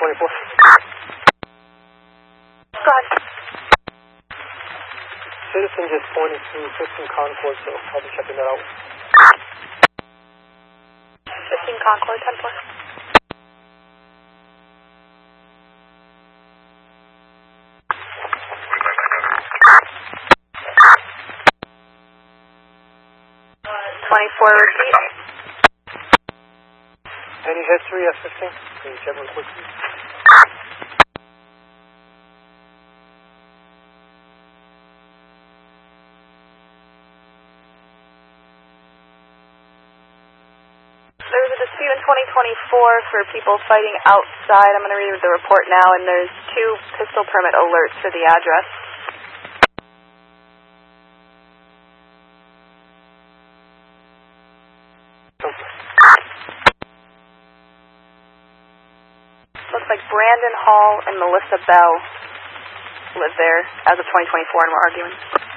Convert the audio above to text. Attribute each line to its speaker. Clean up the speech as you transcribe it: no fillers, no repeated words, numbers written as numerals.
Speaker 1: 2024.
Speaker 2: Go ahead.
Speaker 1: Citizen just pointed to 15 Concord, so I'll be checking that out.
Speaker 2: 15 Concord, 10-4. Repeat.
Speaker 1: Any history at 15? Can you check real quick, please?
Speaker 2: There's a dispute in 2024 for people fighting outside. I'm going to read the report now, and there's 2 pistol permit alerts for the address. Looks like Brandon Hall and Melissa Bell live there as of 2024 and we're arguing.